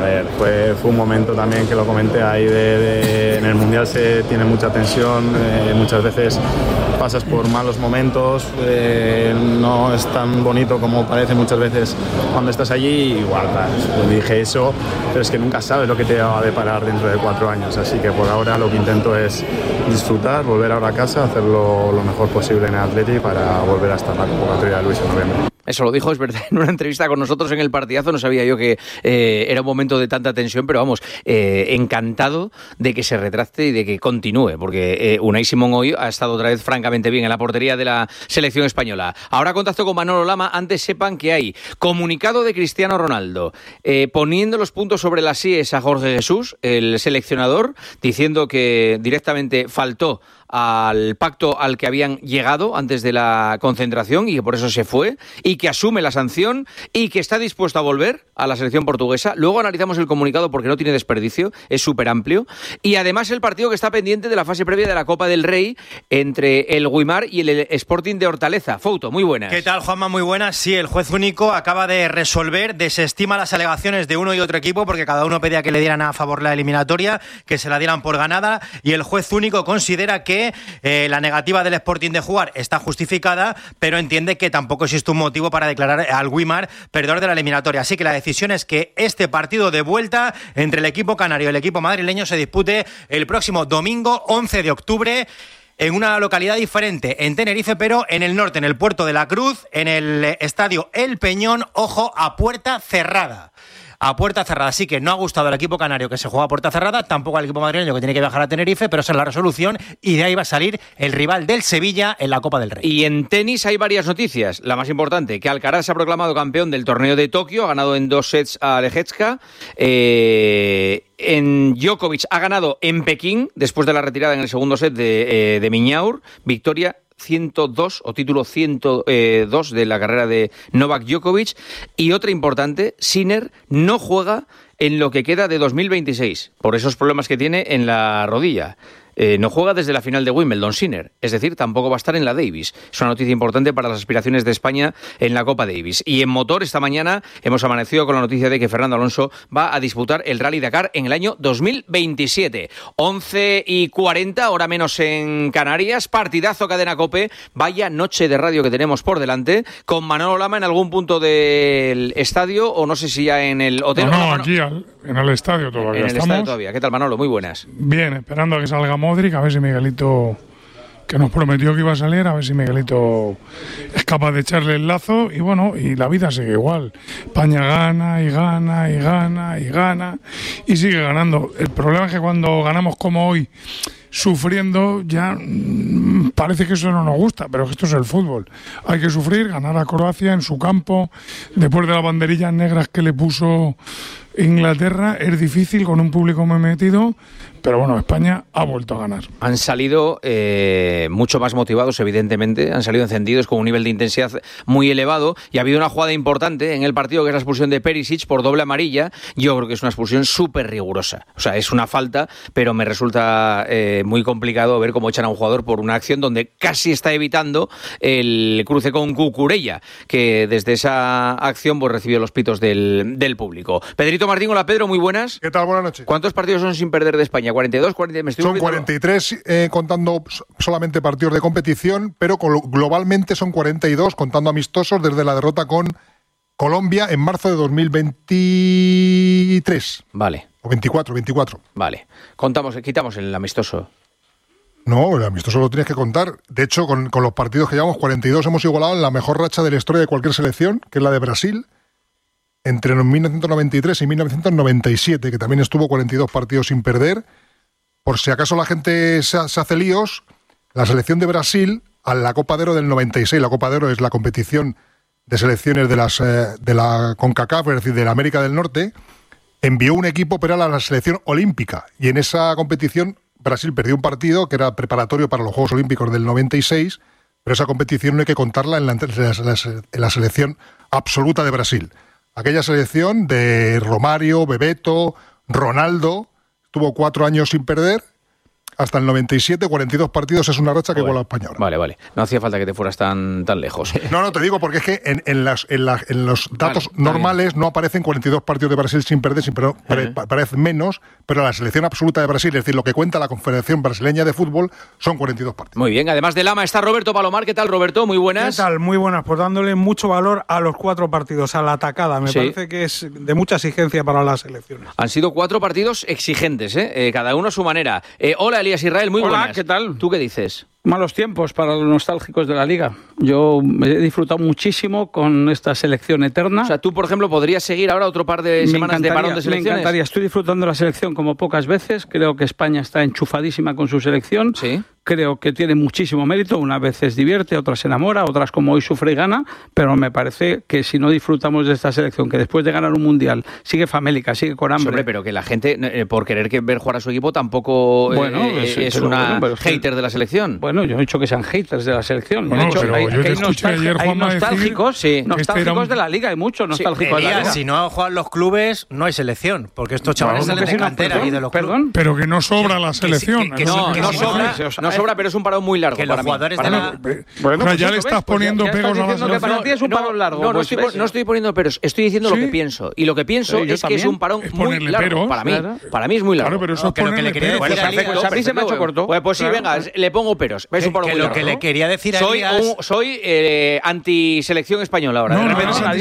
ver, fue un momento también que lo comenté ahí en el Mundial se tiene mucha tensión, muchas veces pasas por malos momentos, no es tan bonito como parece muchas veces cuando estás allí, igual, pues dije eso, pero es que nunca sabes lo que te va a deparar dentro de 4 años, así que por ahora lo que intento es disfrutar, volver ahora a casa, hacerlo lo mejor posible en el Atleti para volver a estar en la convocatoria de Luis en noviembre. Eso lo dijo, es verdad, en una entrevista con nosotros en el partidazo. No sabía yo que era un momento de tanta tensión, pero vamos, encantado de que se retracte y de que continúe, porque Unai Simón hoy ha estado otra vez francamente bien en la portería de la selección española. Ahora contacto con Manolo Lama. Antes sepan que hay comunicado de Cristiano Ronaldo poniendo los puntos sobre las íes a Jorge Jesús, el seleccionador, diciendo que directamente faltó al pacto al que habían llegado antes de la concentración y que por eso se fue, y que asume la sanción y que está dispuesto a volver a la selección portuguesa. Luego analizamos el comunicado porque no tiene desperdicio, es súper amplio, y además el partido que está pendiente de la fase previa de la Copa del Rey entre el Güímar y el Sporting de Hortaleza. Fouto, muy buenas. ¿Qué tal, Juanma? Muy buenas. Sí, el juez único acaba de resolver, desestima las alegaciones de uno y otro equipo porque cada uno pedía que le dieran a favor la eliminatoria, que se la dieran por ganada, y el juez único considera que la negativa del Sporting de jugar está justificada, pero entiende que tampoco existe un motivo para declarar al Güímar perdedor de la eliminatoria. Así que la decisión es que este partido de vuelta entre el equipo canario y el equipo madrileño se dispute el próximo domingo 11 de octubre en una localidad diferente, en Tenerife, pero en el norte, en el Puerto de la Cruz, en el estadio El Peñón, ojo, a puerta cerrada. A puerta cerrada, así que no ha gustado al equipo canario que se juega a puerta cerrada, tampoco al equipo madrileño que tiene que viajar a Tenerife, pero esa es la resolución y de ahí va a salir el rival del Sevilla en la Copa del Rey. Y en tenis hay varias noticias. La más importante, que Alcaraz se ha proclamado campeón del torneo de Tokio, ha ganado en 2 sets a Lejecka. En Djokovic ha ganado en Pekín, después de la retirada en el segundo set de Miñaur, victoria 102 o título 102 de la carrera de Novak Djokovic. Y otra importante, Sinner no juega en lo que queda de 2026 por esos problemas que tiene en la rodilla. No juega desde la final de Wimbledon, Sinner, es decir, tampoco va a estar en la Davis. Es una noticia importante para las aspiraciones de España en la Copa Davis. Y en motor, esta mañana hemos amanecido con la noticia de que Fernando Alonso va a disputar el Rally Dakar en el año 2027. 11:40, hora menos en Canarias, partidazo Cadena COPE, vaya noche de radio que tenemos por delante, con Manolo Lama en algún punto del estadio, o no sé si ya en el hotel. No, aquí en el estadio todavía en el estamos. Estadio todavía. ¿Qué tal, Manolo? Muy buenas. Bien, esperando a que salga Modric, a ver si Miguelito, que nos prometió que iba a salir, a ver si Miguelito es capaz de echarle el lazo, y bueno, y la vida sigue igual. España gana y gana y gana y gana y sigue ganando. El problema es que cuando ganamos como hoy, sufriendo, ya parece que eso no nos gusta, pero esto es el fútbol. Hay que sufrir, ganar a Croacia en su campo, después de las banderillas negras que le puso Inglaterra, es difícil con un público muy metido, pero bueno, España ha vuelto a ganar. Han salido mucho más motivados, evidentemente, han salido encendidos con un nivel de intensidad muy elevado, y ha habido una jugada importante en el partido, que es la expulsión de Perisic por doble amarilla. Yo creo que es una expulsión súper rigurosa, o sea, es una falta, pero me resulta muy complicado ver cómo echan a un jugador por una acción donde casi está evitando el cruce con Cucurella, que desde esa acción pues recibió los pitos del público. Pedrito Martín, hola Pedro, muy buenas. ¿Qué tal? Buenas noches. ¿Cuántos partidos son sin perder de España? 42, 40, son 43 contando solamente partidos de competición, pero globalmente son 42 contando amistosos desde la derrota con Colombia en marzo de 2023. Vale. O 24. Vale. Quitamos el amistoso. No, el amistoso lo tienes que contar. De hecho, con los partidos que llevamos, 42, hemos igualado en la mejor racha de la historia de cualquier selección, que es la de Brasil, entre 1993 y 1997, que también estuvo 42 partidos sin perder. Por si acaso la gente se hace líos, la selección de Brasil, a la Copa de Oro del 96, la Copa de Oro es la competición de selecciones de la CONCACAF, es decir, de la América del Norte, envió un equipo, pero era la selección olímpica, y en esa competición Brasil perdió un partido que era preparatorio para los Juegos Olímpicos del 96, pero esa competición no hay que contarla en la selección absoluta de Brasil. Aquella selección de Romario, Bebeto, Ronaldo, tuvo 4 años sin perder, hasta el 97, 42 partidos es una racha que iguala a España ahora. Vale. No hacía falta que te fueras tan lejos. No, te digo porque es que en los datos normales no aparecen 42 partidos de Brasil sin perder, parecen menos, pero la selección absoluta de Brasil, es decir, lo que cuenta la Confederación Brasileña de Fútbol, son 42 partidos. Muy bien, además de Lama está Roberto Palomar. ¿Qué tal, Roberto? Muy buenas. ¿Qué tal? Muy buenas, pues dándole mucho valor a los 4 partidos, a la atacada. Me parece que es de mucha exigencia para las selecciones. Han sido 4 partidos exigentes, cada uno a su manera. Hola, Elías Israel, muy buenas. Hola, ¿qué tal? ¿Tú qué dices? Malos tiempos para los nostálgicos de la Liga. Yo he disfrutado muchísimo con esta selección eterna. O sea, tú, por ejemplo, podrías seguir ahora otro par de semanas de parón de selecciones. Me encantaría. Estoy disfrutando de la selección como pocas veces. Creo que España está enchufadísima con su selección. Sí. Creo que tiene muchísimo mérito. Unas veces divierte, otras se enamora, otras como hoy sufre y gana. Pero me parece que si no disfrutamos de esta selección, que después de ganar un mundial sigue famélica, sigue con hambre. Hombre, pero que la gente, por querer ver jugar a su equipo, tampoco es una hater de la selección. Bueno, yo he dicho que sean haters de la selección. Bueno, hay nostálgicos, nostálgicos de la Liga, hay muchos nostálgicos de la Liga. Si no juegan los clubes, no hay selección, porque estos chavales salen de cantera y de los clubes. Pero que no sobra la selección. No sobra, pero es un parón muy largo. Que los jugadores de la... Bueno, ya le estás poniendo pegos a la selección. Para ti es un parón largo. No estoy poniendo peros, estoy diciendo lo que pienso. Y lo que pienso es que es un parón muy largo. Para mí es muy largo. Claro, pero eso es ponerle peros. Pues a mí se me ha hecho corto. Pues sí, venga, le pongo peros. Es un parón muy largo. Lo que le quería decir a Soy anti-selección española ahora. No,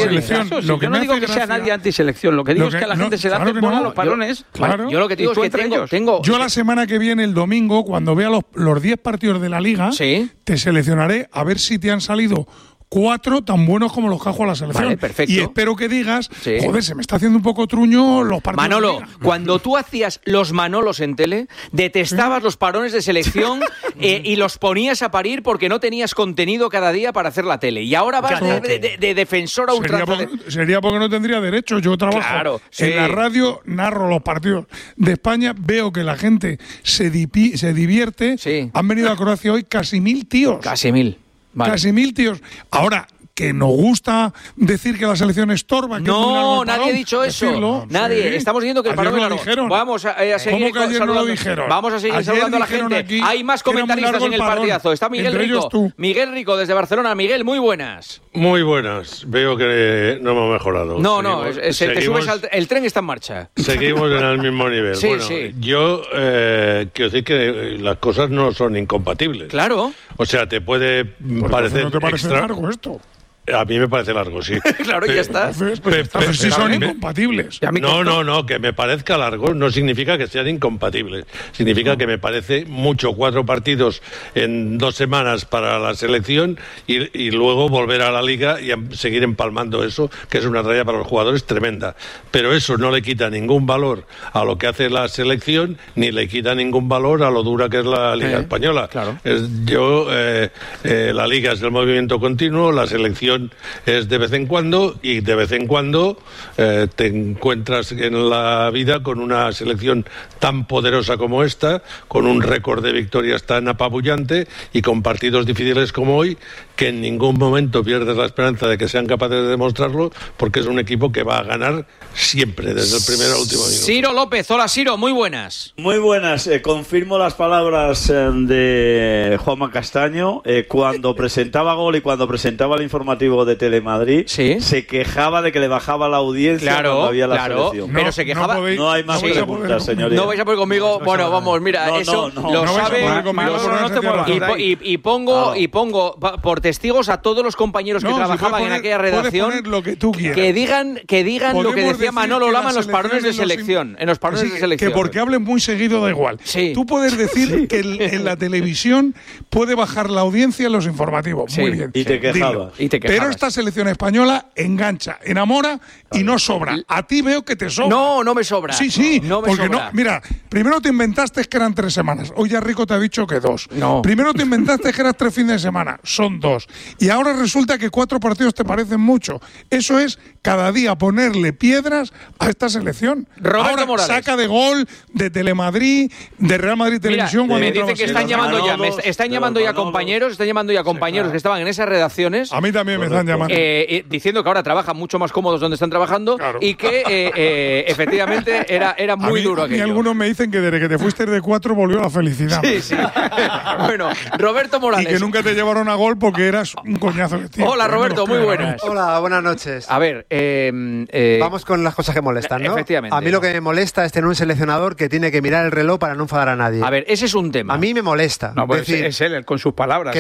yo no digo que sea nadie anti-selección. Lo que digo es que a la gente se le hace bola los parones. Yo lo que digo es que tengo... Yo la semana que viene, el domingo, cuando vea los 10 partidos de la Liga, te seleccionaré a ver si te han salido 4 tan buenos como los que ha jugado la selección. Vale, perfecto. Y espero que digas, joder, se me está haciendo un poco truño los partidos. Manolo, cuando tú hacías los Manolos en tele, detestabas los parones de selección y los ponías a parir porque no tenías contenido cada día para hacer la tele. Y ahora vas de defensor a ultranza. Sería porque no tendría derecho. Yo trabajo en la radio, narro los partidos de España, veo que la gente se divierte. Han venido a Croacia hoy casi 1000 tíos. Casi 1000. Vale. Casi 1000 tíos. Ahora, que nos gusta decir que la selección estorba. Que no, nadie ha dicho eso. Nadie. Estamos diciendo que el parón es largo. Vamos a seguir saludando. Vamos a seguir saludando a la gente. Hay más comentaristas en el partidazo. Está Miguel Rico. Miguel Rico desde Barcelona. Miguel, muy buenas. Muy buenas. Veo que no hemos mejorado. No, te subes el tren está en marcha. Seguimos en el mismo nivel. Yo quiero decir que las cosas no son incompatibles. Claro. O sea, te puede parecer... ¿No te parece largo esto? A mí me parece largo, sí. Claro, ya está. Pero si son incompatibles. No, que me parezca largo no significa que sean incompatibles. Significa que me parece mucho 4 partidos en 2 semanas para la selección y luego volver a la Liga y seguir empalmando eso, que es una raya para los jugadores tremenda. Pero eso no le quita ningún valor a lo que hace la selección, ni le quita ningún valor a lo dura que es la Liga Española. Claro. La Liga es el movimiento continuo, la selección es de vez en cuando, y de vez en cuando te encuentras en la vida con una selección tan poderosa como esta, con un récord de victorias tan apabullante y con partidos difíciles como hoy, que en ningún momento pierdes la esperanza de que sean capaces de demostrarlo, porque es un equipo que va a ganar siempre, desde el primero al último minuto. Ciro López, hola Ciro, muy buenas. Muy buenas, confirmo las palabras de Juanma Castaño, cuando presentaba Gol y cuando presentaba el informativo de Telemadrid, se quejaba de que le bajaba la audiencia cuando había la selección. Pero se quejaba. No hay más preguntas, señoría. No vais a poder conmigo. Bueno, vamos, mira, eso lo sabe. Y pongo por testigos a todos los compañeros que trabajaban en aquella redacción lo que tú quieras. que digan lo que decía Manolo Lama en los parones de selección. En los parones de selección. Que porque hablen muy seguido da igual. Tú puedes decir que en la televisión puede bajar la audiencia en los informativos. Muy bien. Y te quejabas. Pero esta selección española engancha, enamora y no sobra. A ti veo que te sobra. No me sobra. Sí, no me porque sobra. Mira, primero te inventaste que eran 3 semanas. Hoy ya Rico te ha dicho que 2. No. Primero te inventaste que eran 3 fines de semana. Son 2. Y ahora resulta que 4 partidos te parecen mucho. Eso es cada día ponerle piedras a esta selección. Roberto ahora Morales. Saca de Gol, de Telemadrid, de Real Madrid Televisión. Me dicen que están llamando ya compañeros que estaban en esas redacciones. A mí también me están llamando. Diciendo que ahora trabajan mucho más cómodos donde están trabajando y que efectivamente era muy duro aquello. Y algunos me dicen que desde que te fuiste de 4 volvió la felicidad. Sí. Bueno, Roberto Morales. Y que nunca te llevaron a gol porque eras un coñazo de tío. Hola, Roberto, muy buenas. Hola, buenas noches. A ver, vamos con las cosas que molestan, ¿no? Efectivamente. A mí lo que me molesta es tener un seleccionador que tiene que mirar el reloj para no enfadar a nadie. A ver, ese es un tema. A mí me molesta. No, pues es él con sus palabras.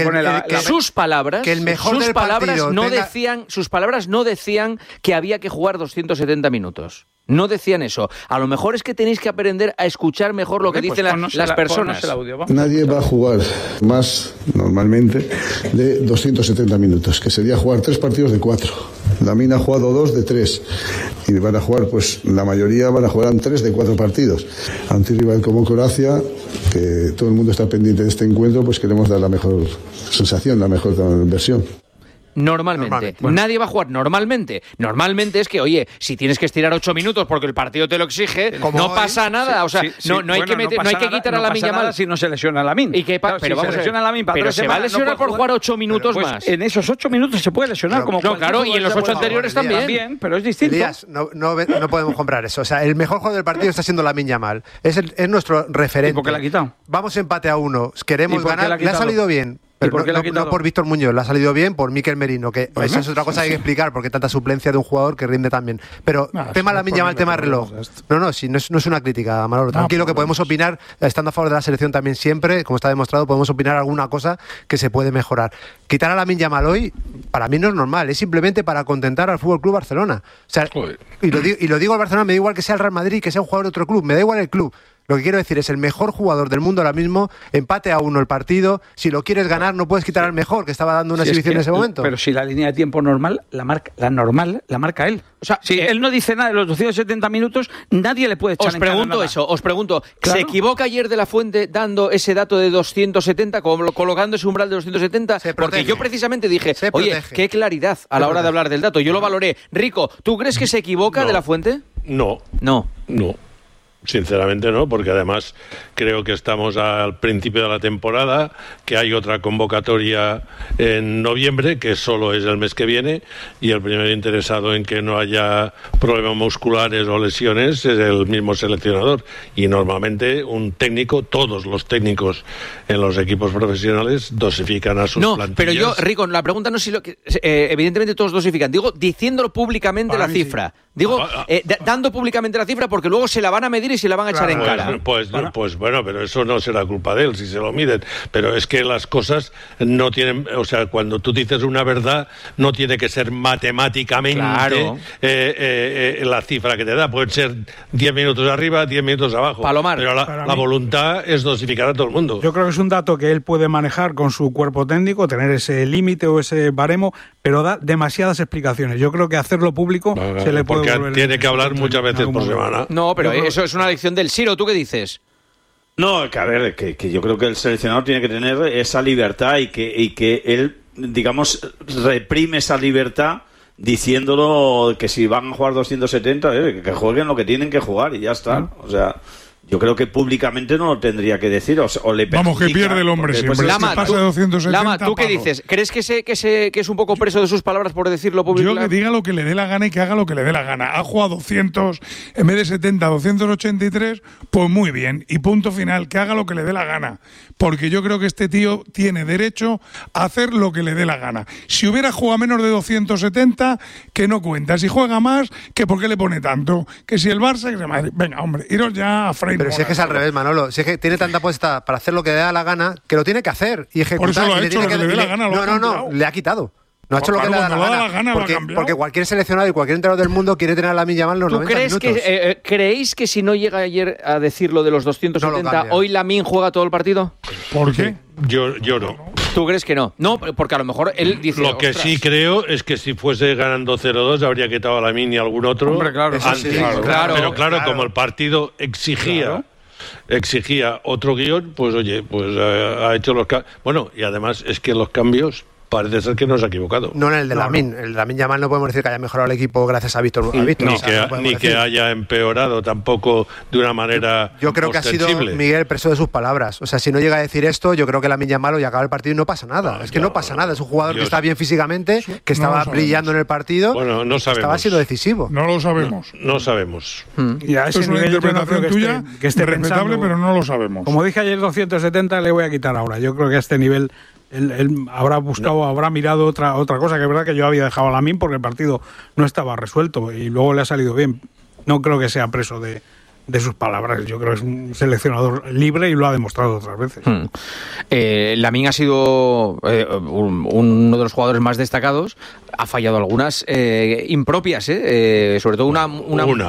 Sus palabras, que el mejor sus del palabras partido sus palabras no decían que había que jugar 270 minutos. No decían eso. A lo mejor es que tenéis que aprender a escuchar mejor lo que dicen las personas. Nadie va a jugar más, normalmente, de 270 minutos, que sería jugar 3 partidos de 4. Lamine ha jugado 2 de 3. Y van a jugar, pues, la mayoría van a jugar 3 de 4 partidos. Ante un rival como Croacia, que todo el mundo está pendiente de este encuentro, pues queremos dar la mejor sensación, la mejor versión. Normalmente. Nadie va a jugar normalmente. Normalmente es que, oye, si tienes que estirar 8 minutos porque el partido te lo exige, no pasa nada. O sea, no hay que quitar a Lamine Yamal si no se lesiona a Lamine. Pero vamos, se lesiona a Lamine pero se va a lesionar por jugar 8 minutos más. En esos 8 minutos se puede lesionar. Claro, y en los 8 anteriores también. Pero es distinto. Elías, no podemos comprar eso. O sea, el mejor jugador del partido está siendo Lamine Yamal. Es nuestro referente. ¿Y por qué la ha quitado? Vamos empate a 1. Queremos ganar. Le ha salido bien. Pero no por Víctor Muñoz, le ha salido bien por Mikel Merino, que esa es otra cosa que hay que explicar, porque tanta suplencia de un jugador que rinde tan bien. Pero tema Lamine Yamal, tema reloj. No es una crítica, Manolo. Tranquilo, que podemos opinar, estando a favor de la selección también siempre, como está demostrado, podemos opinar alguna cosa que se puede mejorar. Quitar a Lamine Yamal hoy, para mí no es normal, es simplemente para contentar al FC Barcelona. O sea, y lo digo al Barcelona, me da igual que sea el Real Madrid, que sea un jugador de otro club, me da igual el club. Lo que quiero decir es el mejor jugador del mundo ahora mismo, empate a 1 el partido, si lo quieres ganar no puedes quitar al mejor, que estaba dando una exhibición en ese momento. Pero si la línea de tiempo normal, la marca él. O sea, si él no dice nada de los 270 minutos, nadie le puede echar en cara nada. Os pregunto, ¿claro? ¿Se equivoca ayer de la Fuente dando ese dato de 270, colocando ese umbral de 270? Porque yo precisamente dije, oye, qué claridad a la hora de hablar del dato, yo lo valoré. Rico, ¿tú crees que se equivoca de la Fuente? No. Sinceramente no, porque además creo que estamos al principio de la temporada, que hay otra convocatoria en noviembre, que solo es el mes que viene, y el primer interesado en que no haya problemas musculares o lesiones es el mismo seleccionador. Y normalmente un técnico, todos los técnicos en los equipos profesionales dosifican a sus plantillas. No, pero yo, Rico, la pregunta no es si evidentemente todos dosifican. Digo, diciéndolo públicamente la cifra. Sí. Digo, dando públicamente la cifra, porque luego se la van a medir y se la van a echar en cara. Pues bueno, pero eso no será culpa de él si se lo miden. Pero es que las cosas no tienen, o sea, cuando tú dices una verdad, no tiene que ser matemáticamente la cifra que te da. Pueden ser 10 minutos arriba, 10 minutos abajo. Palomar. Pero la voluntad es dosificar a todo el mundo. Yo creo que es un dato que él puede manejar con su cuerpo técnico, tener ese límite o ese baremo, pero da demasiadas explicaciones. Yo creo que hacerlo público se le puede porque tiene que hablar muchas veces por semana. No, pero eso es una lección del Siro. ¿Tú qué dices? No, que a ver, que yo creo que el seleccionador tiene que tener esa libertad y que él, digamos, reprime esa libertad diciéndolo que si van a jugar 270, que jueguen lo que tienen que jugar y ya está. O sea, yo creo que públicamente no lo tendría que decir o le perjudica. Vamos, que pierde el hombre siempre. Lama, ¿tú qué dices? ¿Crees que es un poco preso de sus palabras por decirlo públicamente? Yo que diga lo que le dé la gana y que haga lo que le dé la gana. Ha jugado 200 en vez de 70, 283, pues muy bien. Y punto final, que haga lo que le dé la gana. Porque yo creo que este tío tiene derecho a hacer lo que le dé la gana. Si hubiera jugado menos de 270, que no cuenta. Si juega más, que por qué le pone tanto. Que si el Barça, que se Madrid. Venga, hombre, iros ya a freír. Pero si es que es al revés, Manolo. Si es que tiene tanta puesta para hacer lo que le da la gana, que lo tiene que hacer y ejecutar. Por eso lo ha hecho, lo que le dé la gana. No, le ha quitado. No ha hecho lo que le da la gana. Porque cualquier seleccionado y cualquier entrenador del mundo quiere tener a Lamine Yamal los 90 minutos. ¿Creéis que si no llega ayer a decir lo de los 270, hoy Lamine juega todo el partido? ¿Por qué? Yo no. ¿Tú crees que no? No, porque a lo mejor él dice... Lo que sí creo es que si fuese ganando 0-2 habría quitado a Lamine y algún otro. Hombre, claro. Antes. Pero claro, como el partido exigía otro guión, pues oye, pues ha hecho los cambios. Bueno, y además es que los cambios parece ser que no se ha equivocado. No en el de Lamine. El de Lamine Yamal no podemos decir que haya mejorado el equipo gracias a Víctor. Ni que haya empeorado tampoco de una manera Yo creo que ha sido Miguel preso de sus palabras. O sea, si no llega a decir esto, yo creo que Lamine Yamal hoy acaba el partido y no pasa nada. Es que no pasa nada. Es un jugador que está bien físicamente, que estaba brillando en el partido. Bueno, no sabemos. Estaba siendo decisivo. No lo sabemos. No sabemos. Y a ese es una nivel interpretación tuya que esté respetable, pensando, pero no lo sabemos. Como dije ayer, 270 le voy a quitar ahora. Yo creo que a este nivel él habrá buscado, habrá mirado otra cosa, que es verdad que yo había dejado a Lamine porque el partido no estaba resuelto y luego le ha salido bien. No creo que sea preso de sus palabras. Yo creo que es un seleccionador libre y lo ha demostrado otras veces. Lamine ha sido uno de los jugadores más destacados. Ha fallado algunas impropias, sobre todo una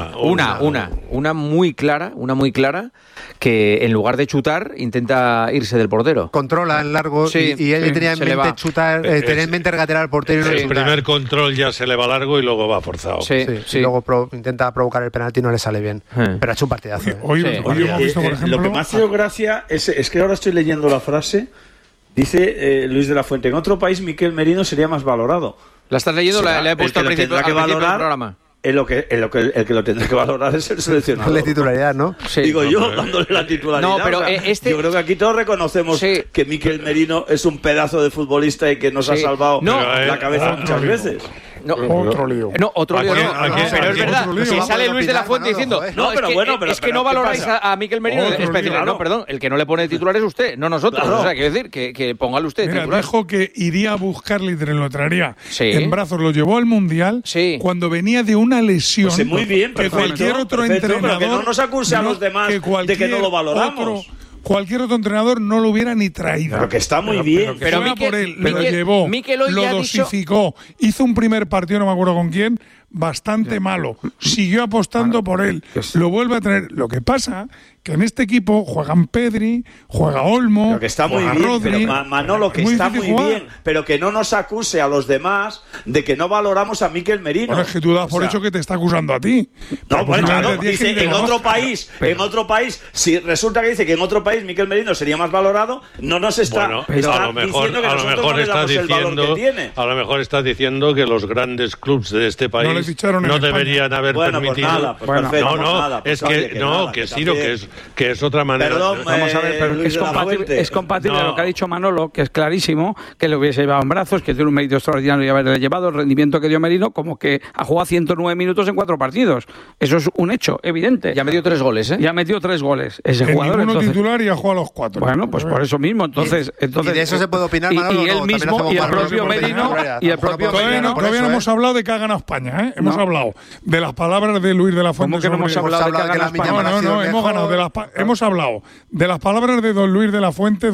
muy clara, que en lugar de chutar intenta irse del portero. Controla en largo y él tenía en mente chutar, tenía en mente regatear al portero. El primer control ya se le va largo y luego va forzado. Sí. Luego intenta provocar el penalti y no le sale bien. Pero ha hecho un partidazo. Hoy hemos visto, por ejemplo, lo que me ha sido gracia es que ahora estoy leyendo la frase. Dice Luis de la Fuente: en otro país Miquel Merino sería más valorado. ¿La estás leyendo? La he puesto al principio del programa. El que lo tendrá que valorar es el seleccionador. La titularidad, ¿no? Sí. Digo yo, dándole la titularidad. No, pero yo creo que aquí todos reconocemos que Miquel Merino es un pedazo de futbolista y que nos ha salvado la cabeza muchas veces. Otro lío. No, otro lío no. Pero es verdad. Si sale Luis de la Fuente diciendo, es que no valoráis a Miquel Merino, es decir, no, perdón, el que no le pone titular es usted, no nosotros. O sea, quiero decir que póngale usted titular. Dijo que iría a buscarle y lo traería en brazos, lo llevó al Mundial cuando venía de una lesión. Pues muy bien, que cualquier otro entrenador, que no nos acuse a los demás de que no lo valoramos. Cualquier otro entrenador no lo hubiera ni traído. Pero que está muy bien. Pero por él, lo llevó, lo dosificó, hizo un primer partido, no me acuerdo con quién, bastante malo. Siguió apostando por él. Lo vuelve a traer. Lo que pasa que en este equipo juegan Pedri, juega Olmo, pero que está muy bien, Rodri, pero Manolo, que está muy bien, pero que no nos acuse a los demás de que no valoramos a Miquel Merino. Bueno, es que tú das por hecho que te está acusando a ti. No, bueno, dice en otro país, si resulta que dice que en otro país Miquel Merino sería más valorado, no nos está, a lo mejor estás diciendo que los grandes clubes de este país no deberían haber permitido. Que es otra manera. Perdón, vamos a ver, pero es compatible lo que ha dicho Manolo, que es clarísimo, que le hubiese llevado en brazos, que tiene un mérito extraordinario y haberle llevado el rendimiento que dio Merino, como que ha jugado 109 minutos en 4 partidos. Eso es un hecho evidente. Ya metió 3 goles, ¿eh? Ya metió 3 goles. Ese jugador. Ninguno titular y ha jugado a los 4. Bueno, pues por eso mismo. Entonces y de eso se puede opinar, Manolo. Y él mismo, y el propio Merino. Todavía no hemos hablado de que ha ganado España, ¿eh? Hemos hablado de las palabras de Luis de la Fuente. ¿Cómo que no hemos hablado de que ha ganado España? No, hemos ganado hemos hablado de las palabras de don Luis de la Fuente,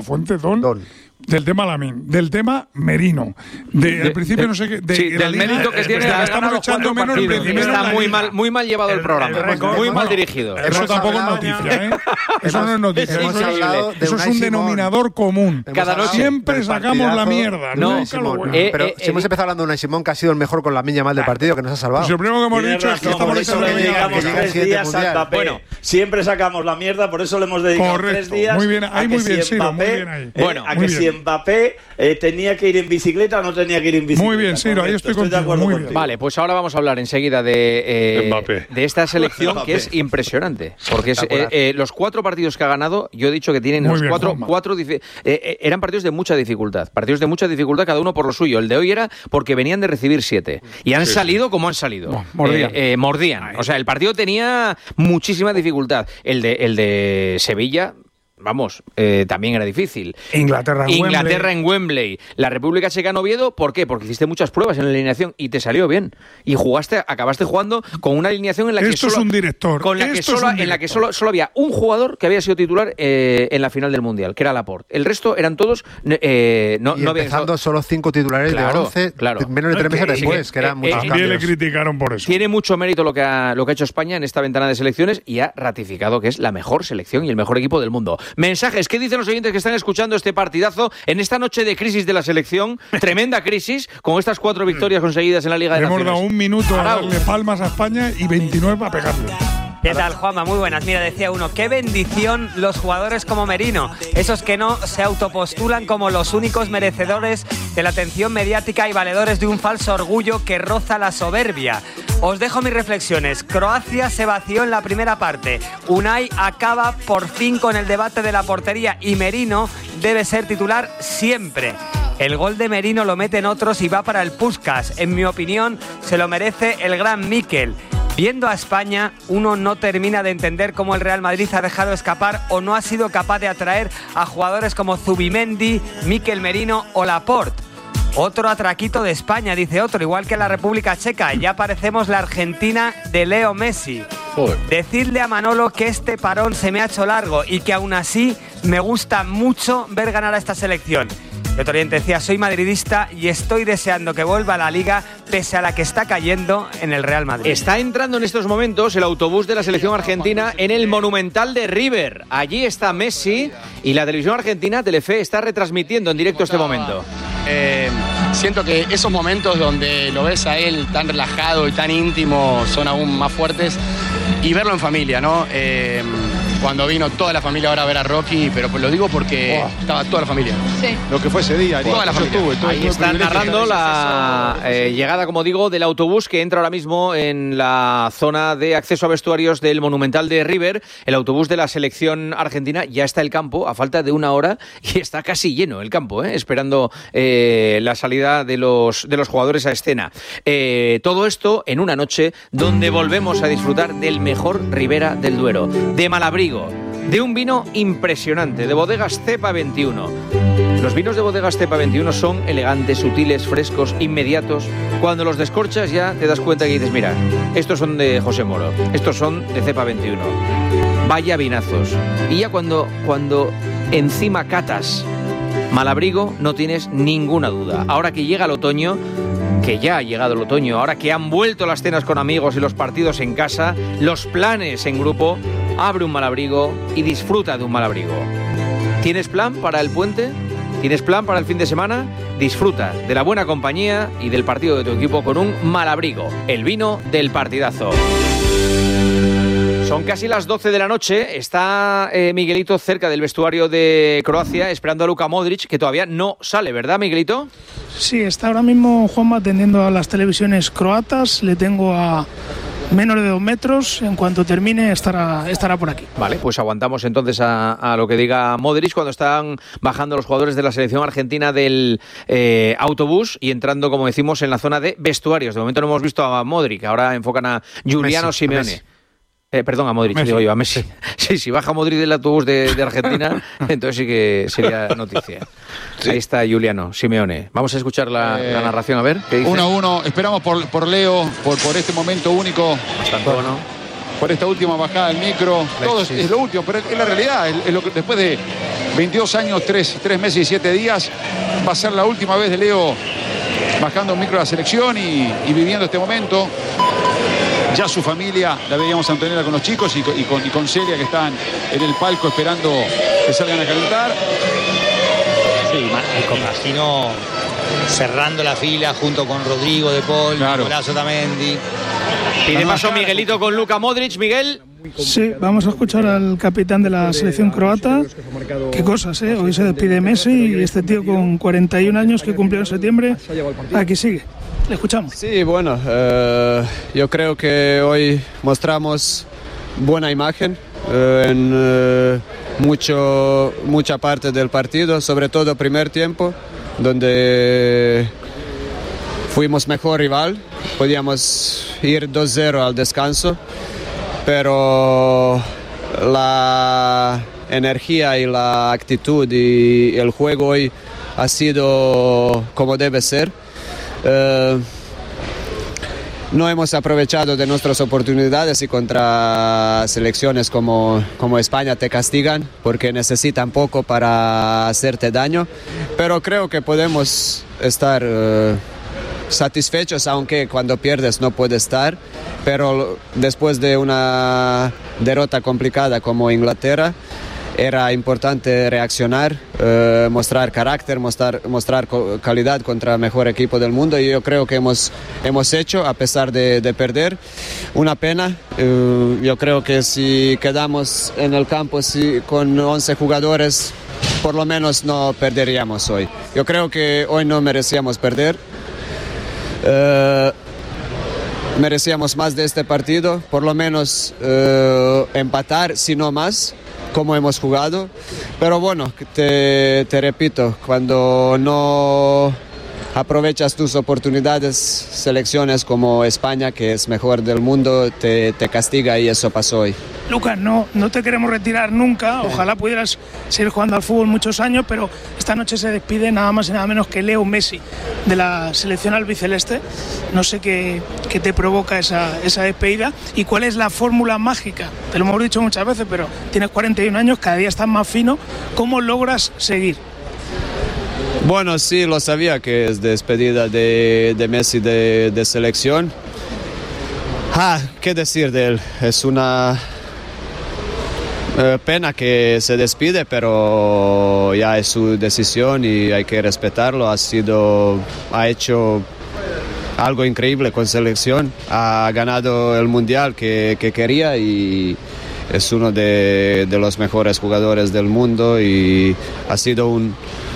del tema Lamine, del tema Merino, al principio no sé qué, del mérito que tiene, estamos echando menos el rendimiento. Está muy mal llevado el programa, muy mal dirigido. Eso tampoco es noticia, ¿eh? Eso no es noticia. Eso es un denominador común. Cada noche siempre sacamos la mierda. Pero si hemos empezado hablando de Unai Simón, que ha sido el mejor con Lamine Yamal del partido, que nos ha salvado. Lo primero que hemos dicho es que estamos dedicamos 3 días a Mbappé. Bueno, siempre sacamos la mierda, por eso le hemos dedicado 3 días. Muy bien, muy bien, Ciro, muy bien ahí. Bueno, a que si Mbappé tenía que ir en bicicleta o no tenía que ir en bicicleta. Muy bien, Ciro, ahí estoy de acuerdo contigo. Vale, pues ahora vamos a hablar enseguida de esta selección que es impresionante. Porque los 4 partidos que ha ganado, yo he dicho que tienen los 4 eran partidos de mucha dificultad. Partidos de mucha dificultad, cada uno por lo suyo. El de hoy era porque venían de recibir 7. Y han salido como han salido. Mordían. O sea, el partido tenía muchísima dificultad. El de Sevilla, vamos, también era difícil. Inglaterra en Wembley. La República Checa en Oviedo, ¿por qué? Porque hiciste muchas pruebas en la alineación y te salió bien. Y acabaste jugando con una alineación en la que Esto es un director. En la que solo había un jugador que había sido titular en la final del Mundial, que era Laporte. El resto eran todos no empezando solo 5 titulares de 11, menos de 3 meses después, que eran muchos cambios. Le criticaron por eso. Tiene mucho mérito lo que ha hecho España en esta ventana de selecciones y ha ratificado que es la mejor selección y el mejor equipo del mundo. Mensajes, ¿qué dicen los oyentes que están escuchando este partidazo en esta noche de crisis de la selección? Tremenda crisis, con estas 4 victorias conseguidas en la Liga de Naciones. Hemos dado un minuto a darle palmas a España y 29 para pegarle. ¿Qué tal, Juanma? Muy buenas. Mira, decía uno, qué bendición los jugadores como Merino, esos que no se autopostulan como los únicos merecedores de la atención mediática y valedores de un falso orgullo que roza la soberbia. Os dejo mis reflexiones. Croacia se vació en la primera parte. Unai acaba por fin con el debate de la portería y Merino debe ser titular siempre. El gol de Merino lo meten otros y va para el Puskás. En mi opinión, se lo merece el gran Mikel. Viendo a España, uno no termina de entender cómo el Real Madrid ha dejado escapar o no ha sido capaz de atraer a jugadores como Zubimendi, Mikel Merino o Laporte. Otro atraquito de España, dice otro, igual que la República Checa. Ya parecemos la Argentina de Leo Messi. Joder. Decidle a Manolo que este parón se me ha hecho largo y que aún así me gusta mucho ver ganar a esta selección. Y otro oyente decía, soy madridista y estoy deseando que vuelva a la Liga pese a la que está cayendo en el Real Madrid. Está entrando en estos momentos el autobús de la selección argentina en el Monumental de River. Allí está Messi y la televisión argentina, Telefe, está retransmitiendo en directo este momento. Siento que esos momentos donde lo ves a él tan relajado y tan íntimo son aún más fuertes, y verlo en familia, ¿no? Cuando vino toda la familia ahora a ver a Rocky, pero lo digo porque estaba toda la familia. Sí. Lo que fue ese día. Toda la familia. Ahí están narrando la llegada, como digo, del autobús que entra ahora mismo en la zona de acceso a vestuarios del Monumental de River. El autobús de la selección argentina ya está en el campo a falta de una hora y está casi lleno el campo, esperando la salida de los jugadores a escena. Todo esto en una noche donde volvemos a disfrutar del mejor Ribera del Duero, de Malabrigo, de un vino impresionante, de Bodegas Cepa 21. Los vinos de Bodegas Cepa 21 son elegantes, sutiles, frescos, inmediatos. Cuando los descorchas ya te das cuenta que dices, mira, estos son de José Moro, estos son de Cepa 21. Vaya vinazos. Y ya cuando encima catas Malabrigo no tienes ninguna duda. Ahora que llega el otoño, que ya ha llegado el otoño, ahora que han vuelto las cenas con amigos y los partidos en casa, los planes en grupo, abre un Malabrigo y disfruta de un Malabrigo. ¿Tienes plan para el puente? ¿Tienes plan para el fin de semana? Disfruta de la buena compañía y del partido de tu equipo con un Malabrigo, el vino del partidazo. Son casi las 12 de la noche, está Miguelito cerca del vestuario de Croacia esperando a Luka Modric, que todavía no sale, ¿verdad, Miguelito? Sí, está ahora mismo Juanma atendiendo a las televisiones croatas, le tengo a menos de 2 metros, en cuanto termine estará por aquí. Vale, pues aguantamos entonces a lo que diga Modric cuando están bajando los jugadores de la selección argentina del autobús y entrando, como decimos, en la zona de vestuarios. De momento no hemos visto a Modric, ahora enfocan a Giuliano Simeone. Perdón, a Modric, digo yo, a Messi. Sí, si baja Modric del autobús de Argentina, entonces sí que sería noticia. Sí. Ahí está Giuliano Simeone. Vamos a escuchar la narración, a ver qué dice. 1-1, esperamos por Leo, por este momento único. Bastante bueno. Por esta última bajada del micro. Todo es lo último, pero es la realidad. Es lo que, después de 22 años, 3 meses y 7 días, va a ser la última vez de Leo bajando un micro de la selección y viviendo este momento. Ya su familia la veíamos a Antonella con los chicos y con Celia, que están en el palco esperando que salgan a calentar. Sí, y con Martino cerrando la fila junto con Rodrigo de Paul, claro. Nicolás Otamendi. Pide paso Miguelito con Luka Modric. Miguel. Sí, vamos a escuchar al capitán de la selección croata. Qué cosas, ¿eh? Hoy se despide Messi y este tío con 41 años que cumplió en septiembre, aquí sigue. Le escuchamos. Sí, bueno, yo creo que hoy mostramos buena imagen en mucha parte del partido, sobre todo primer tiempo, donde fuimos mejor rival, podíamos ir 2-0 al descanso, pero la energía y la actitud y el juego hoy ha sido como debe ser. No hemos aprovechado de nuestras oportunidades y contra selecciones como España te castigan porque necesitan poco para hacerte daño, pero creo que podemos estar satisfechos, aunque cuando pierdes no puedes estar, pero después de una derrota complicada como Inglaterra, era importante reaccionar, mostrar carácter, mostrar calidad contra el mejor equipo del mundo, y yo creo que hemos hecho, a pesar de perder. Una pena. Yo creo que si quedamos en el campo con 11 jugadores, por lo menos no perderíamos hoy. Yo creo que hoy no merecíamos perder. Merecíamos más de este partido, por lo menos empatar, si no más, como hemos jugado. Pero bueno, te repito, cuando no aprovechas tus oportunidades, selecciones como España, que es mejor del mundo, te castiga, y eso pasó hoy. Lucas, no te queremos retirar nunca, ojalá pudieras seguir jugando al fútbol muchos años, pero esta noche se despide nada más y nada menos que Leo Messi de la selección albiceleste. No sé qué te provoca esa despedida y cuál es la fórmula mágica. Te lo hemos dicho muchas veces, pero tienes 41 años, cada día estás más fino. ¿Cómo logras seguir? Bueno, sí, lo sabía que es despedida de Messi de selección. ¿Qué decir de él? Es una pena que se despide, pero ya es su decisión y hay que respetarlo. Ha hecho algo increíble con selección, ha ganado el mundial que quería y es uno de los mejores jugadores del mundo, y ha sido un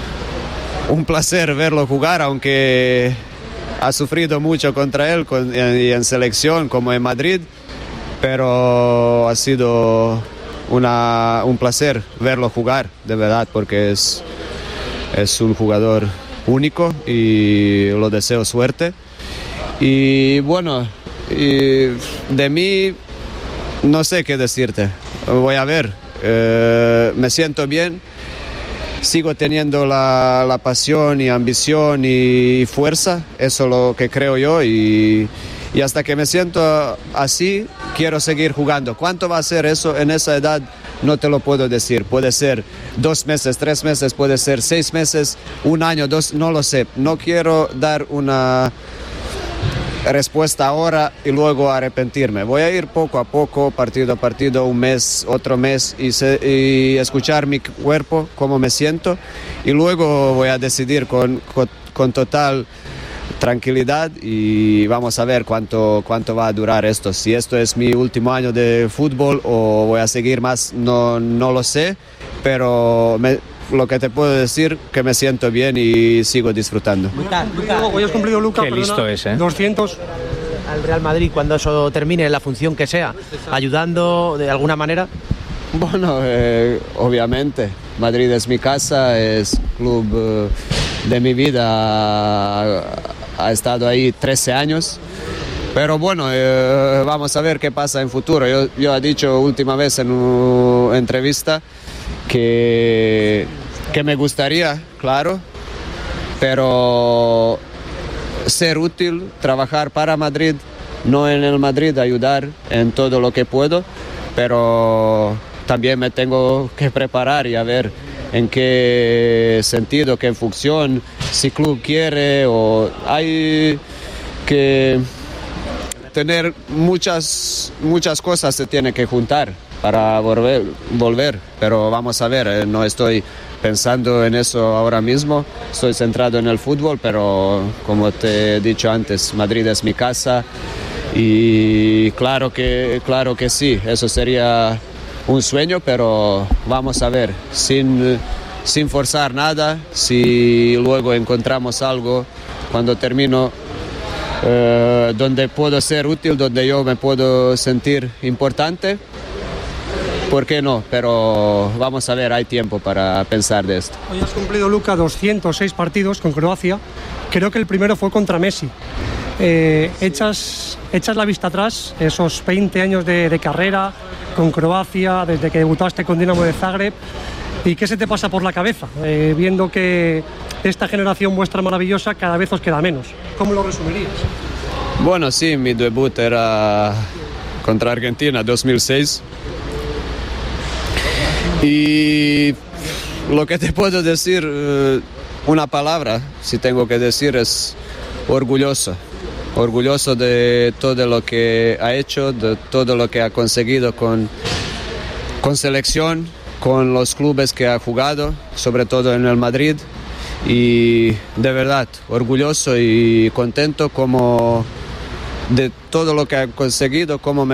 placer verlo jugar, aunque ha sufrido mucho contra él en selección como en Madrid, pero ha sido un placer verlo jugar, de verdad, porque es un jugador único y lo deseo suerte. Y bueno, de mí no sé qué decirte, voy a ver, me siento bien. Sigo teniendo la pasión y ambición y fuerza, eso es lo que creo yo, y hasta que me siento así, quiero seguir jugando. ¿Cuánto va a ser eso en esa edad? No te lo puedo decir. Puede ser 2 meses, 3 meses, puede ser 6 meses, 1 año, 2, no lo sé. No quiero dar una respuesta ahora y luego arrepentirme. Voy a ir poco a poco, partido a partido, un mes, otro mes, y escuchar mi cuerpo, cómo me siento, y luego voy a decidir con total tranquilidad, y vamos a ver cuánto va a durar esto. Si esto es mi último año de fútbol o voy a seguir más, no lo sé, pero lo que te puedo decir que me siento bien y sigo disfrutando. Hoy has cumplido, Lucas, qué listo es, 200 al Real Madrid cuando eso termine, la función que sea, ayudando de alguna manera. Bueno, obviamente, Madrid es mi casa, es club de mi vida, ha estado ahí 13 años. Pero bueno, vamos a ver qué pasa en futuro. Yo he dicho última vez en una entrevista que me gustaría, claro, pero ser útil, trabajar para Madrid, no en el Madrid, ayudar en todo lo que puedo, pero también me tengo que preparar y a ver en qué sentido, qué función, si club quiere, o hay que tener muchas cosas se tiene que juntar para volver, pero vamos a ver, no estoy pensando en eso ahora mismo, estoy centrado en el fútbol, pero como te he dicho antes, Madrid es mi casa y claro que sí, eso sería un sueño, pero vamos a ver, sin forzar nada, si luego encontramos algo cuando termino donde puedo ser útil, donde yo me puedo sentir importante, ¿por qué no? Pero vamos a ver, hay tiempo para pensar de esto. Hoy has cumplido, Luka, 206 partidos con Croacia. Creo que el primero fue contra Messi. Echas la vista atrás, esos 20 años de carrera con Croacia, desde que debutaste con Dinamo de Zagreb, ¿y qué se te pasa por la cabeza? Viendo que esta generación vuestra maravillosa cada vez os queda menos. ¿Cómo lo resumirías? Bueno, sí, mi debut era contra Argentina, 2006. Y lo que te puedo decir, una palabra, si tengo que decir, es orgulloso. Orgulloso de todo lo que ha hecho, de todo lo que ha conseguido con selección, con los clubes que ha jugado, sobre todo en el Madrid, y de verdad orgulloso y contento como de todo lo que ha conseguido, cómo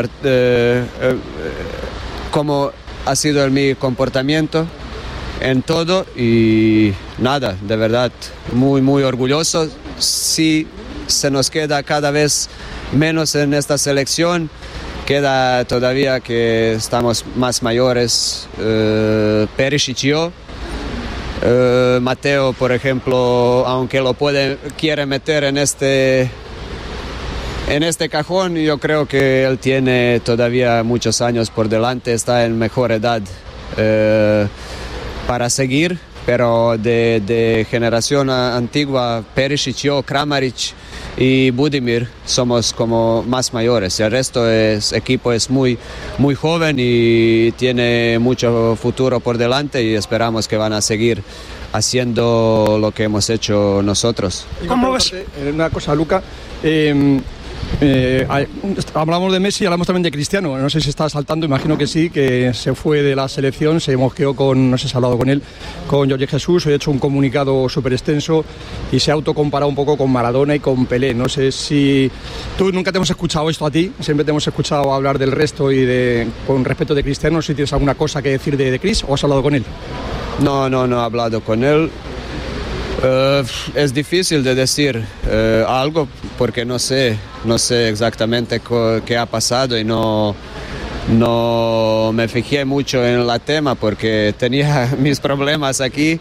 ha sido mi comportamiento en todo, y nada, de verdad muy muy orgulloso. Sí, se nos queda cada vez menos en esta selección, queda todavía que estamos más mayores, Perisic y yo. Mateo, por ejemplo, aunque quiere meter en este cajón, yo creo que él tiene todavía muchos años por delante, está en mejor edad para seguir, pero de generación antigua, Perisic, yo, Kramaric y Budimir somos como más mayores. El resto equipo es muy, muy joven y tiene mucho futuro por delante, y esperamos que van a seguir haciendo lo que hemos hecho nosotros. ¿Cómo ves? Una cosa, Luca. Hablamos de Messi, hablamos también de Cristiano. No sé si está saltando, imagino que sí, que se fue de la selección, se mosqueó no sé si ha hablado con él, con Jorge Jesús, ha hecho un comunicado súper extenso y se ha autocomparado un poco con Maradona y con Pelé. No sé si tú nunca te hemos escuchado esto a ti, siempre te hemos escuchado hablar del resto y con respecto de Cristiano. No sé si tienes alguna cosa que decir de Cris o has hablado con él. No he hablado con él. Es difícil de decir algo porque no sé exactamente qué ha pasado, y no me fijé mucho en el tema porque tenía mis problemas aquí,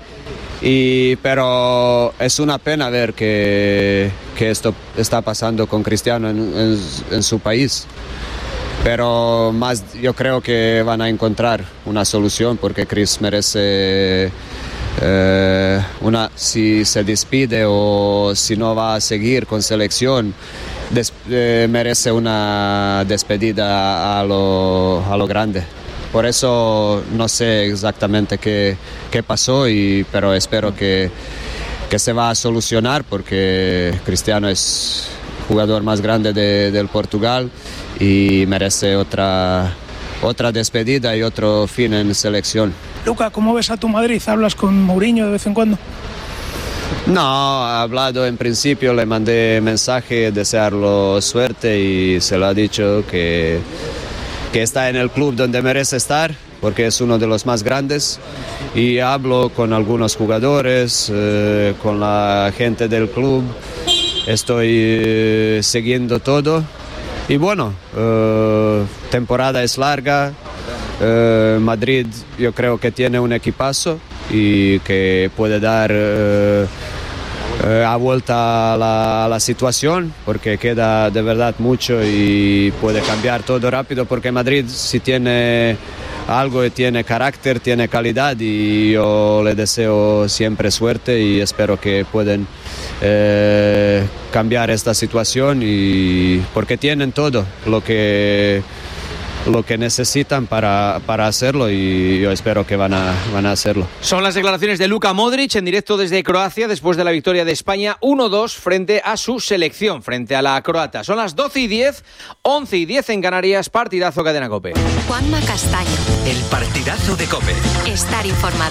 pero es una pena ver que esto está pasando con Cristiano en su país. Pero más yo creo que van a encontrar una solución, porque Cris merece si se despide o si no va a seguir con selección, merece una despedida a lo grande. Por eso no sé exactamente qué pasó, pero espero que se va a solucionar, porque Cristiano es jugador más grande del Portugal y merece otra despedida y otro fin en selección. Luca, ¿cómo ves a tu Madrid? ¿Hablas con Mourinho de vez en cuando? No, he hablado en principio, le mandé mensaje, desearlo suerte, y se lo ha dicho que está en el club donde merece estar, porque es uno de los más grandes, y hablo con algunos jugadores, con la gente del club, estoy siguiendo todo, y bueno, temporada es larga. Madrid yo creo que tiene un equipazo y que puede dar a vuelta a la situación, porque queda de verdad mucho y puede cambiar todo rápido, porque Madrid si tiene algo, tiene carácter, tiene calidad, y yo le deseo siempre suerte y espero que puedan cambiar esta situación, y porque tienen todo lo que necesitan para hacerlo, y yo espero que van a hacerlo. Son las declaraciones de Luka Modric en directo desde Croacia después de la victoria de España 1-2 frente a su selección, frente a la croata. Son las 12:10, 11:10 en Canarias, partidazo Cadena COPE. Juanma Castaño. El partidazo de COPE. Estar informado.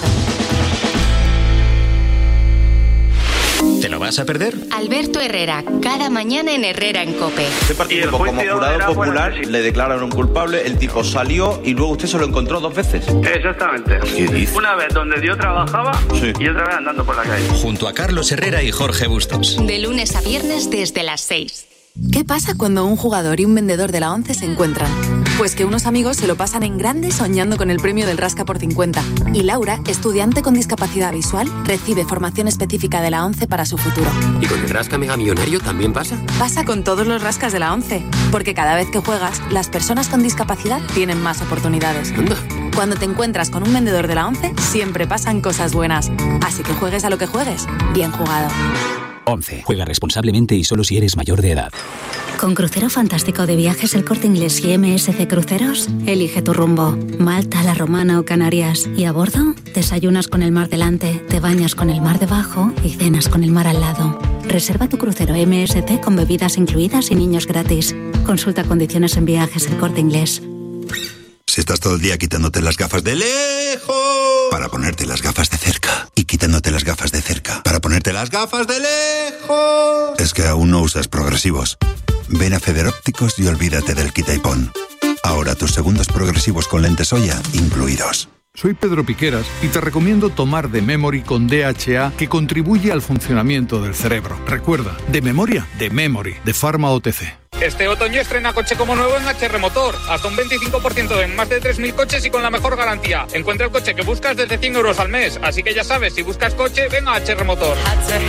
¿Te lo vas a perder? Alberto Herrera, cada mañana en Herrera en COPE. Usted participó como jurado popular, le declararon culpable, el tipo salió y luego usted se lo encontró 2 veces. Exactamente. ¿Qué dice? Una vez donde yo trabajaba, sí, y otra vez andando por la calle. Junto a Carlos Herrera y Jorge Bustos. De lunes a viernes desde las 6. ¿Qué pasa cuando un jugador y un vendedor de la ONCE se encuentran? Pues que unos amigos se lo pasan en grande soñando con el premio del Rasca por 50. Y Laura, estudiante con discapacidad visual, recibe formación específica de la ONCE para su futuro. ¿Y con el Rasca Mega Millonario también pasa? Pasa con todos los rascas de la ONCE, porque cada vez que juegas, las personas con discapacidad tienen más oportunidades. Anda. Cuando te encuentras con un vendedor de la ONCE, siempre pasan cosas buenas. Así que juegues a lo que juegues, bien jugado. 11. Juega responsablemente y solo si eres mayor de edad. Con Crucero Fantástico de Viajes El Corte Inglés y MSC Cruceros, elige tu rumbo. Malta, La Romana o Canarias. Y a bordo, desayunas con el mar delante, te bañas con el mar debajo y cenas con el mar al lado. Reserva tu crucero MSC con bebidas incluidas y niños gratis. Consulta condiciones en Viajes El Corte Inglés. Si estás todo el día quitándote las gafas de lejos para ponerte las gafas de cerca y quitándote las gafas de cerca para ponerte las gafas de lejos, es que aún no usas progresivos. Ven a Federópticos y olvídate del quita y pon. Ahora tus segundos progresivos con lentes Oya incluidos. Soy Pedro Piqueras y te recomiendo tomar The Memory con DHA, que contribuye al funcionamiento del cerebro. Recuerda, de memoria, The Memory, de Pharma OTC. Este otoño estrena coche como nuevo en HR Motor. Hasta un 25% en más de 3.000 coches y con la mejor garantía. Encuentra el coche que buscas desde 100 euros al mes. Así que ya sabes, si buscas coche, ven a HR Motor.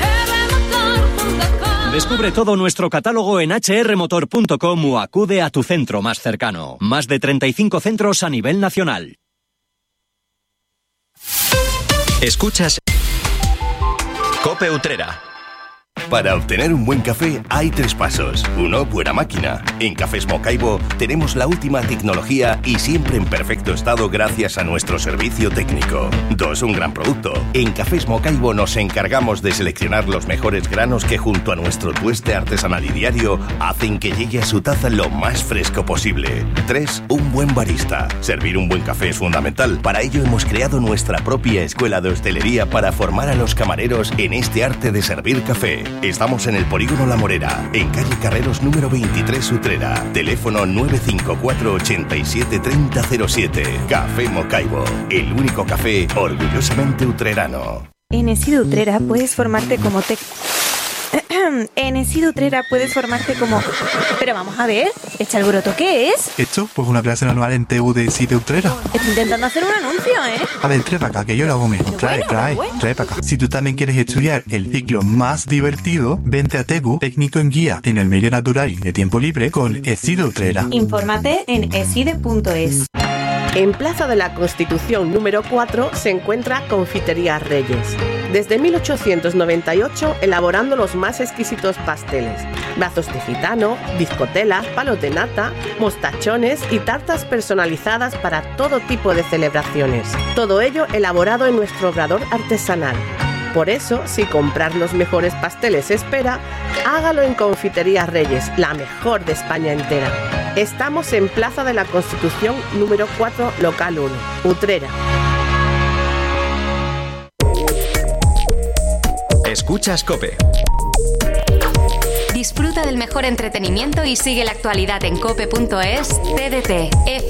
Descubre todo nuestro catálogo en hrmotor.com o acude a tu centro más cercano. Más de 35 centros a nivel nacional. Escuchas COPE Utrera. Para obtener un buen café hay 3 pasos. 1, buena máquina. En Cafés Mocaibo tenemos la última tecnología y siempre en perfecto estado gracias a nuestro servicio técnico. 2, un gran producto. En Cafés Mocaibo nos encargamos de seleccionar los mejores granos que junto a nuestro tueste artesanal y diario hacen que llegue a su taza lo más fresco posible. 3, un buen barista. Servir un buen café es fundamental. Para ello hemos creado nuestra propia escuela de hostelería para formar a los camareros en este arte de servir café. Estamos en el Polígono La Morera, en calle Carreros número 23 Utrera. Teléfono 954 87 3007. Café Mocaibo, el único café orgullosamente utrerano. En ESID Utrera puedes formarte como En ESID Utrera puedes formarte como... Pero vamos a ver, ¿este alboroto qué es? ¿Esto? Pues una clase anual en TU de ESID Utrera. Estoy intentando hacer un anuncio, ¿eh? A ver, trae para acá, que yo lo hago mejor. Trae para acá. Si tú también quieres estudiar el ciclo más divertido, vente a TEGU, técnico en guía en el medio natural y de tiempo libre con ESID Utrera. Infórmate en eside.es. En Plaza de la Constitución número 4 se encuentra Confitería Reyes. Desde 1898 elaborando los más exquisitos pasteles, brazos de gitano, bizcotelas, palos de nata, mostachones y tartas personalizadas para todo tipo de celebraciones. Todo ello elaborado en nuestro obrador artesanal. Por eso, si comprar los mejores pasteles espera, hágalo en Confitería Reyes, la mejor de España entera. Estamos en Plaza de la Constitución número 4, local 1, Utrera. Escuchas COPE. Disfruta del mejor entretenimiento y sigue la actualidad en cope.es, TDT,